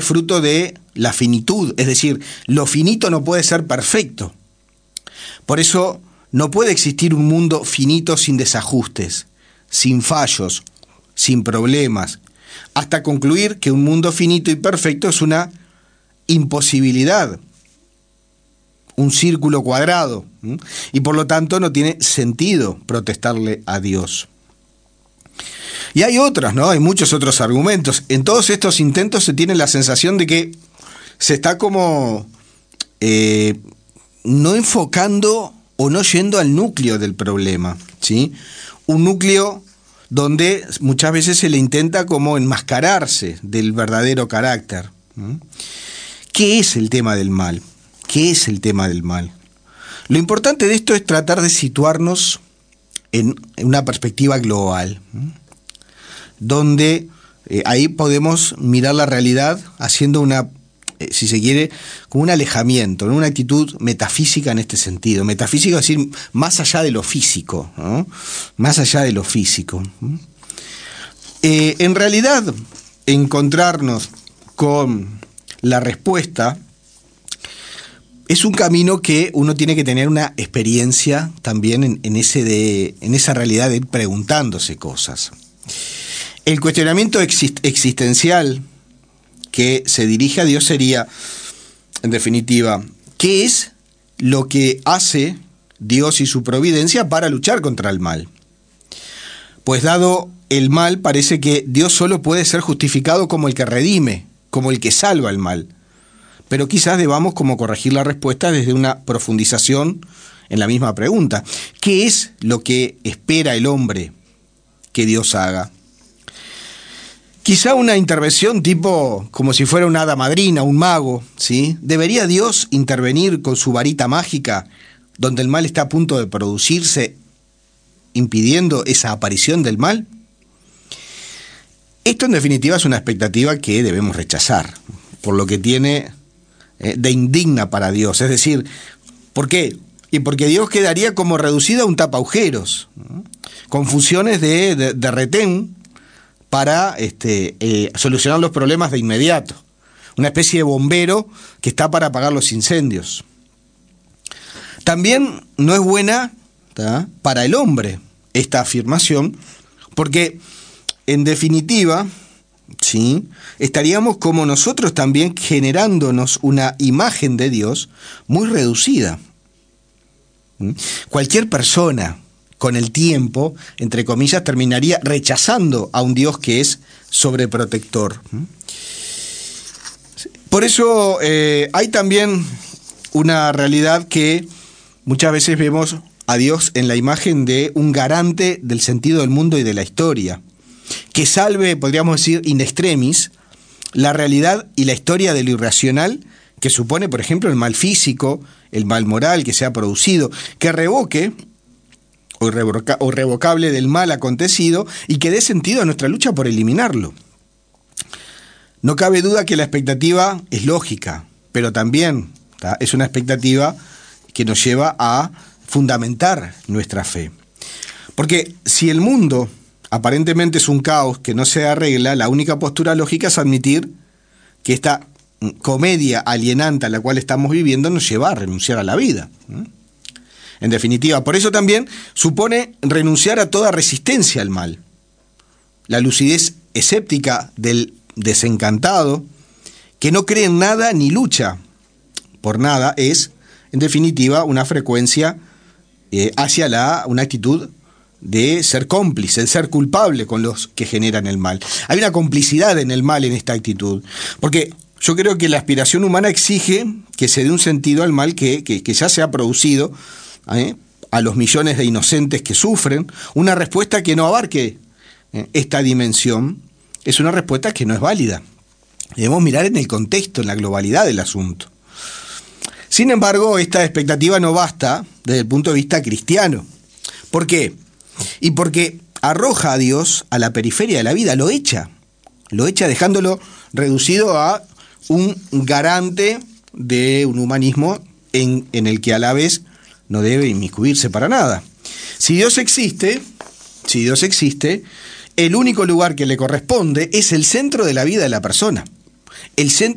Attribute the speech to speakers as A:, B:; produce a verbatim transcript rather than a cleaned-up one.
A: fruto de la finitud, es decir, lo finito no puede ser perfecto. Por eso no puede existir un mundo finito sin desajustes, sin fallos, sin problemas, hasta concluir que un mundo finito y perfecto es una imposibilidad, un círculo cuadrado, ¿m? Y por lo tanto no tiene sentido protestarle a Dios. Y hay otras, ¿no? Hay muchos otros argumentos. En todos estos intentos se tiene la sensación de que se está como eh, no enfocando o no yendo al núcleo del problema, ¿sí? Un núcleo donde muchas veces se le intenta como enmascararse del verdadero carácter. ¿Mm? ¿Qué es el tema del mal? ¿Qué es el tema del mal? Lo importante de esto es tratar de situarnos en una perspectiva global, ¿Mm? donde eh, ahí podemos mirar la realidad haciendo una, eh, si se quiere, como un alejamiento, ¿no? Una actitud metafísica en este sentido. Metafísico es decir, más allá de lo físico, ¿no? Más allá de lo físico. Eh, en realidad, encontrarnos con la respuesta es un camino que uno tiene que tener una experiencia también en, en, ese de, en esa realidad de ir preguntándose cosas. El cuestionamiento exist- existencial que se dirige a Dios sería, en definitiva, ¿qué es lo que hace Dios y su providencia para luchar contra el mal? Pues dado el mal, parece que Dios solo puede ser justificado como el que redime, como el que salva el mal. Pero quizás debamos como corregir la respuesta desde una profundización en la misma pregunta. ¿Qué es lo que espera el hombre que Dios haga? Quizá una intervención tipo como si fuera una hada madrina, un mago, ¿sí? ¿Debería Dios intervenir con su varita mágica donde el mal está a punto de producirse, impidiendo esa aparición del mal? Esto en definitiva es una expectativa que debemos rechazar, por lo que tiene eh, de indigna para Dios. Es decir, ¿por qué? Y porque Dios quedaría como reducido a un tapaujeros, ¿no? Con funciones de, de, de retén para este, eh, solucionar los problemas de inmediato. Una especie de bombero que está para apagar los incendios. También no es buena, ¿tá?, para el hombre esta afirmación, porque en definitiva, ¿sí?, estaríamos como nosotros también generándonos una imagen de Dios muy reducida. ¿Mm? Cualquier persona con el tiempo, entre comillas, terminaría rechazando a un Dios que es sobreprotector. ¿Mm? Por eso eh, hay también una realidad que muchas veces vemos a Dios en la imagen de un garante del sentido del mundo y de la historia, que salve, podríamos decir, in extremis, la realidad y la historia de lo irracional que supone, por ejemplo, el mal físico, el mal moral que se ha producido, que revoque o, irrevoca, o irrevocable del mal acontecido y que dé sentido a nuestra lucha por eliminarlo. No cabe duda que la expectativa es lógica, pero también, ¿tá?, es una expectativa que nos lleva a fundamentar nuestra fe. Porque si el mundo aparentemente es un caos que no se arregla, la única postura lógica es admitir que esta comedia alienante a la cual estamos viviendo nos lleva a renunciar a la vida. En definitiva, por eso también supone renunciar a toda resistencia al mal. La lucidez escéptica del desencantado, que no cree en nada ni lucha por nada, es, en definitiva, una frecuencia eh, hacia la, una actitud de ser cómplice, de ser culpable con los que generan el mal. Hay una complicidad en el mal en esta actitud, porque yo creo que la aspiración humana exige que se dé un sentido al mal que, que, que ya se ha producido, ¿eh?, a los millones de inocentes que sufren. Una respuesta que no abarque eh, esta dimensión es una respuesta que no es válida. Debemos mirar en el contexto, en la globalidad del asunto. Sin embargo, esta expectativa no basta desde el punto de vista cristiano. ¿Por qué? Y porque arroja a Dios a la periferia de la vida, lo echa, lo echa dejándolo reducido a un garante de un humanismo en, en el que a la vez no debe inmiscuirse para nada. Si Dios existe, si Dios existe, el único lugar que le corresponde es el centro de la vida de la persona, el centro